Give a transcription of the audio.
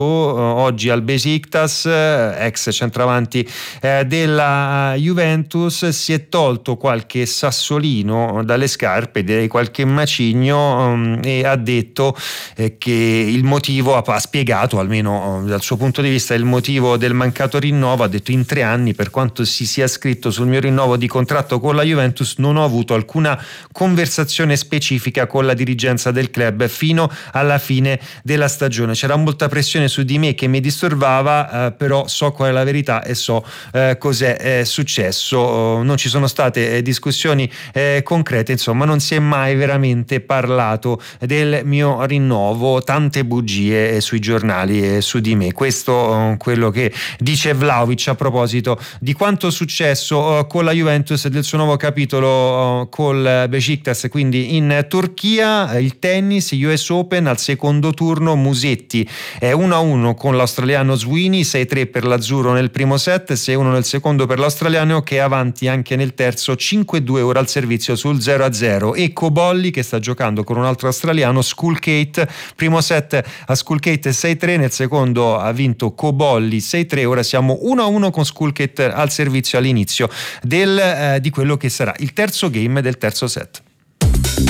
oggi al Besiktas, ex centravanti della Juventus. Si è tolto qualche sassolino dalle scarpe, direi qualche macigno, e ha detto che il motivo, ha spiegato almeno dal suo punto di vista il motivo del mancato rinnovo. Ha detto: in 3 anni, per quanto si sia scritto sul mio rinnovo di contratto con la Juventus, non ho avuto alcuna conversazione specifica con la dirigenza del club fino alla fine della stagione. C'era molta pressione su di me che mi disturbava, però so qual è la verità e so cos'è successo. Non ci sono state discussioni concrete, insomma non si è mai veramente parlato del mio rinnovo, tante bugie sui giornali su di me. Questo quello che dice Vlahovic a proposito di quanto successo con la Juventus e del suo nuovo capitolo col Besiktas, quindi in Turchia. Il tennis, US Open, al secondo turno Musetti è 1-1 con l'australiano Sweeney, 6-3 per l'azzurro nel primo set, 6-1 nel secondo per l'australiano, che è avanti anche nel terzo, 5-2 ora al servizio sul 0-0. E Cobolli, che sta giocando con un altro australiano, Skulkate, primo set a Skulkate 6-3, nel secondo ha vinto Cobolli 6-3, ora siamo 1-1 con Skulkate al servizio all'inizio di quello che sarà il terzo game del terzo set.